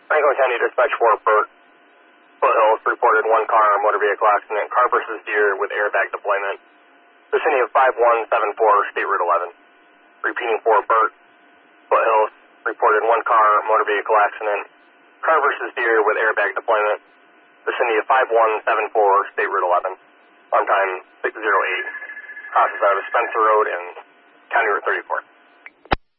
Franklin County Dispatch 4, Burt, Foothills, reported one car motor vehicle accident, car versus deer with airbag deployment, vicinity of 5174 State Route 11. Repeating for Burt, Foothills, reported one car motor vehicle accident, car versus deer with airbag deployment, vicinity of 5174 State Route 11. On time 608. Crosses out of Spencer Road and County Route 34.